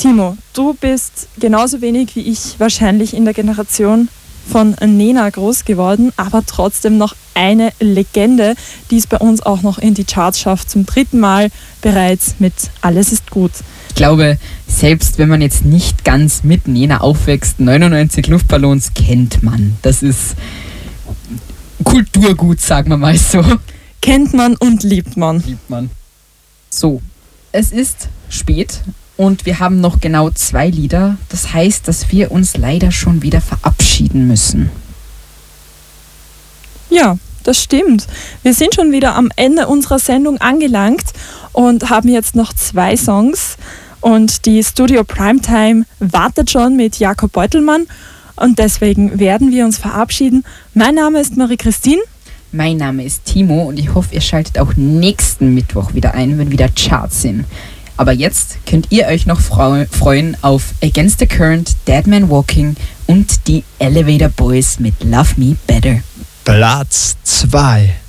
Timo, du bist genauso wenig wie ich wahrscheinlich in der Generation von Nena groß geworden, aber trotzdem noch eine Legende, die es bei uns auch noch in die Charts schafft, zum 3. Mal bereits mit Alles ist gut. Ich glaube, selbst wenn man jetzt nicht ganz mit Nena aufwächst, 99 Luftballons kennt man. Das ist Kulturgut, sagen wir mal so. Kennt man und liebt man. So, es ist spät und wir haben noch genau 2 Lieder. Das heißt, dass wir uns leider schon wieder verabschieden müssen. Ja, das stimmt. Wir sind schon wieder am Ende unserer Sendung angelangt und haben jetzt noch 2 Songs. Und die Studio Primetime wartet schon mit Jakob Beutelmann. Und deswegen werden wir uns verabschieden. Mein Name ist Marie-Christine. Mein Name ist Timo und ich hoffe, ihr schaltet auch nächsten Mittwoch wieder ein, wenn wieder Charts sind. Aber jetzt könnt ihr euch noch freuen auf Against the Current, Dead Man Walking und die Elevator Boys mit Love Me Better. Platz 2.